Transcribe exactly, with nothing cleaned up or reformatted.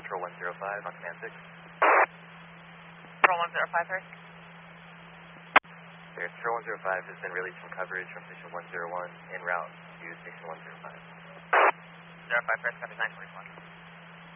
Patrol one zero five on command six. Patrol one zero five, first. There's Patrol one zero five has been released from coverage from Station one zero one en route to Station one zero five. zero five, first, copy nine twenty-one.